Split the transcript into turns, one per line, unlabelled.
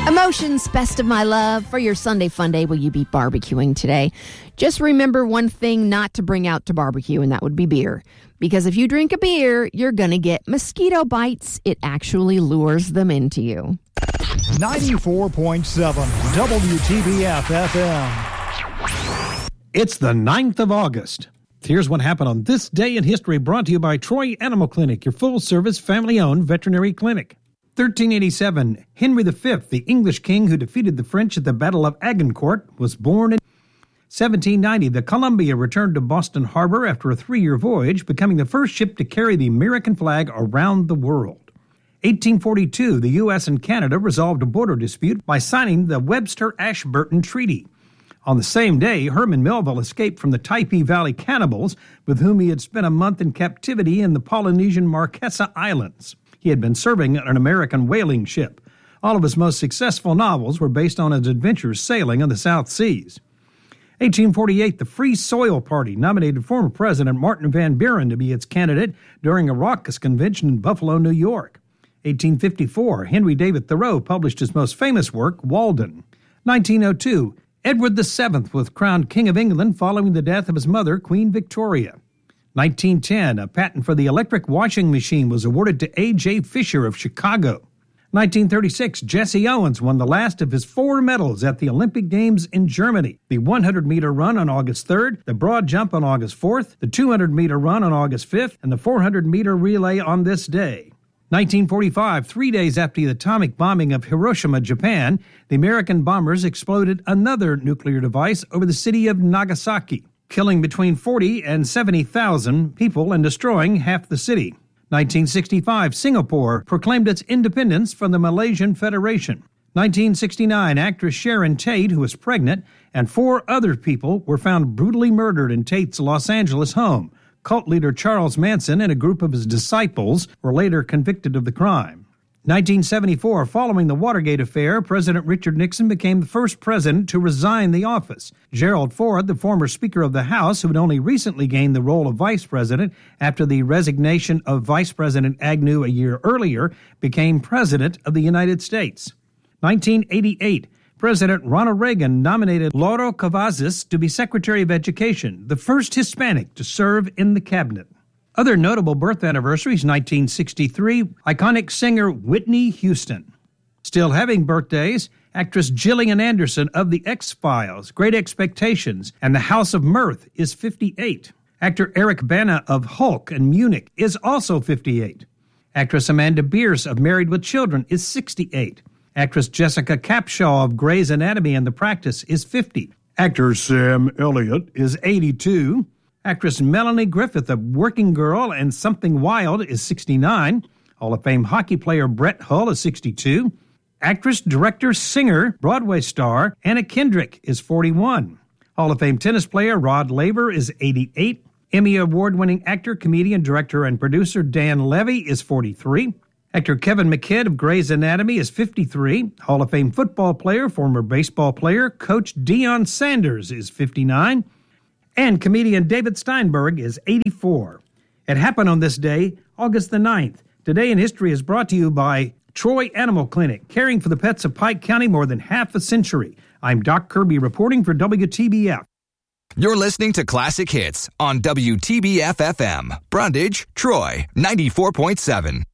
Emotions, best of my love. For your Sunday fun day, will you be barbecuing today? Just remember one thing not to bring out to barbecue, and that would be beer. Because if you drink a beer, you're going to get mosquito bites. It actually lures them into you.
94.7 WTBF FM.
It's the 9th of August. Here's what happened on this day in history, brought to you by Troy Animal Clinic, your full-service, family-owned veterinary clinic. 1387, Henry V, the English king who defeated the French at the Battle of Agincourt, was born in 1790. The Columbia returned to Boston Harbor after a 3-year voyage, becoming the first ship to carry the American flag around the world. 1842, the U.S. and Canada resolved a border dispute by signing the Webster-Ashburton Treaty. On the same day, Herman Melville escaped from the Typee Valley cannibals, with whom he had spent a month in captivity in the Polynesian Marquesa Islands. He had been serving on an American whaling ship. All of his most successful novels were based on his adventures sailing on the South Seas. 1848, the Free Soil Party nominated former President Martin Van Buren to be its candidate during a raucous convention in Buffalo, New York. 1854, Henry David Thoreau published his most famous work, Walden. 1902, Edward VII was crowned King of England following the death of his mother, Queen Victoria. 1910, a patent for the electric washing machine was awarded to A.J. Fisher of Chicago. 1936, Jesse Owens won the last of his 4 medals at the Olympic Games in Germany. The 100-meter run on August 3rd, the broad jump on August 4th, the 200-meter run on August 5th, and the 400-meter relay on this day. 1945, 3 days after the atomic bombing of Hiroshima, Japan, the American bombers exploded another nuclear device over the city of Nagasaki, killing between 40 and 70,000 people and destroying half the city. 1965, Singapore proclaimed its independence from the Malaysian Federation. 1969, actress Sharon Tate, who was pregnant, and 4 other people were found brutally murdered in Tate's Los Angeles home. Cult leader Charles Manson and a group of his disciples were later convicted of the crime. 1974, following the Watergate affair, President Richard Nixon became the first president to resign the office. Gerald Ford, the former Speaker of the House, who had only recently gained the role of vice president after the resignation of Vice President Agnew a year earlier, became President of the United States. 1988, President Ronald Reagan nominated Lauro Cavazos to be Secretary of Education, the first Hispanic to serve in the cabinet. Other notable birth anniversaries: 1963, iconic singer Whitney Houston. Still having birthdays, actress Gillian Anderson of The X-Files, Great Expectations, and The House of Mirth is 58. Actor Eric Bana of Hulk and Munich is also 58. Actress Amanda Bierce of Married with Children is 68. Actress Jessica Capshaw of Grey's Anatomy and The Practice is 50. Actor Sam Elliott is 82. Actress Melanie Griffith of Working Girl and Something Wild is 69. Hall of Fame hockey player Brett Hull is 62. Actress, director, singer, Broadway star Anna Kendrick is 41. Hall of Fame tennis player Rod Laver is 88. Emmy Award-winning actor, comedian, director, and producer Dan Levy is 43. Actor Kevin McKidd of Grey's Anatomy is 53. Hall of Fame football player, former baseball player, Coach Deion Sanders is 59. And comedian David Steinberg is 84. It happened on this day, August the 9th. Today in History is brought to you by Troy Animal Clinic, caring for the pets of Pike County more than half a century. I'm Doc Kirby reporting for WTBF.
You're listening to Classic Hits on WTBF-FM. Brundage, Troy, 94.7.